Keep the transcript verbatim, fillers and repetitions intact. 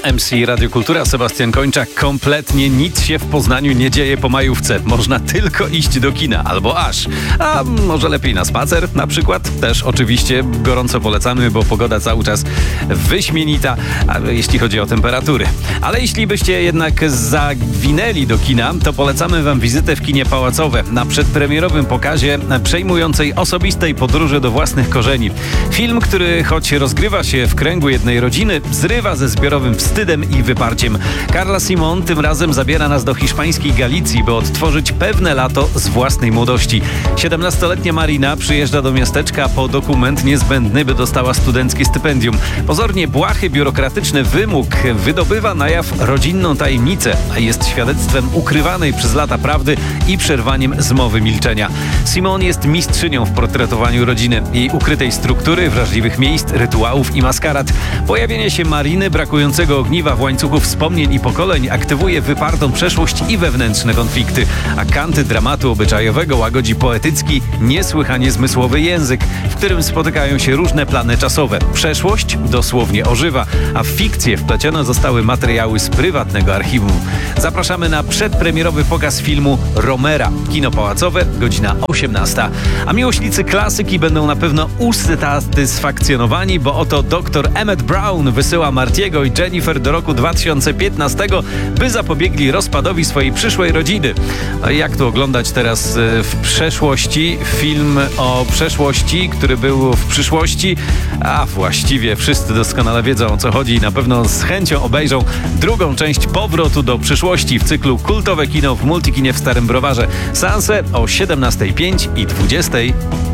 M C Radio Kultura, Sebastian Kończak. Kompletnie nic się w Poznaniu nie dzieje po majówce. Można tylko iść do kina, albo aż. A może lepiej na spacer na przykład? Też oczywiście gorąco polecamy, bo pogoda cały czas wyśmienita, jeśli chodzi o temperatury. Ale jeśli byście jednak zawinęli do kina, to polecamy wam wizytę w kinie Pałacowe na przedpremierowym pokazie przejmującej osobistej podróży do własnych korzeni. Film, który choć rozgrywa się w kręgu jednej rodziny, zrywa ze zbiorowym wstydem i wyparciem. Carla Simon tym razem zabiera nas do hiszpańskiej Galicji, by odtworzyć pewne lato z własnej młodości. siedemnastoletnia Marina przyjeżdża do miasteczka po dokument niezbędny, by dostała studenckie stypendium. Pozornie błahy, biurokratyczny wymóg wydobywa na jaw rodzinną tajemnicę, a jest świadectwem ukrywanej przez lata prawdy i przerwaniem zmowy milczenia. Simon jest mistrzynią w portretowaniu rodziny, jej ukrytej struktury, wrażliwych miejsc, rytuałów i maskarad. Pojawienie się Mariny, brakującego ogniwa w łańcuchu wspomnień i pokoleń, aktywuje wypartą przeszłość i wewnętrzne konflikty, a kanty dramatu obyczajowego łagodzi poetycki, niesłychanie zmysłowy język, w którym spotykają się różne plany czasowe. Przeszłość dosłownie ożywa, a w fikcję wpleciono zostały materiały z prywatnego archiwum. Zapraszamy na przedpremierowy pokaz filmu Romera. Kino Pałacowe, godzina osiemnasta. A miłośnicy klasyki będą na pewno usatysfakcjonowani, bo oto doktor Emmett Brown wysyła Martiego i Jennifer do roku dwa tysiące piętnastego, by zapobiegli rozpadowi swojej przyszłej rodziny. A jak to oglądać teraz w przeszłości? Film o przeszłości, który był w przyszłości? A właściwie wszyscy doskonale wiedzą, o co chodzi i na pewno z chęcią obejrzą drugą część Powrotu do przyszłości w cyklu Kultowe kino w Multikinie w Starym Browarze. Seanse o siedemnastej pięć i dwudziestej.